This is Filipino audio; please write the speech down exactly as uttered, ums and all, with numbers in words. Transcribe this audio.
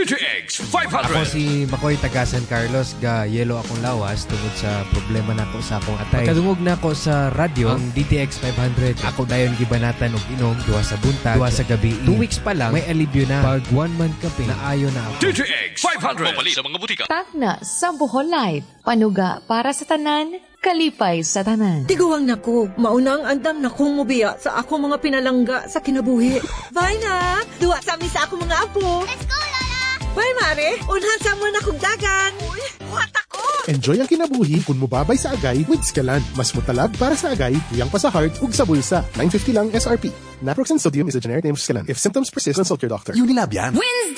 T X five hundred. Ako si Makoy taga San Carlos, ga yelo akong lawas tungod sa problema nako sa akong atay. Kadungog na ako sa radyo ang D T X five hundred. Ako dayon gibanatan og inom duwa sa buntag, duwa sa gabi. Two weeks pa lang may alibyo na. Pag one month kape na ayo na ako. D T X five hundred. Mamali sa mga butika. Takna sa Bohol Life. Panuga para sa tanan, kalipay sa tanan. Tiguang nako, maunang andam na kong mubiya sa ako mga pinalangga sa kinabuhi. Bye na! Duwa sa amin sa ako mga apo. Let's go, Lola! Bye, Mare! Unhan sa mo na kong dagan. Uy, buhat ako! Enjoy ang kinabuhi kung mubabay sa agay with Scalan. Mas mutalab para sa agay, tuyang pa sa heart, ug sa bulsa. nine fifty lang S R P. Naproxen sodium is a generic name of Scalan. If symptoms persist, consult your doctor. Unilab yan. Wednesday!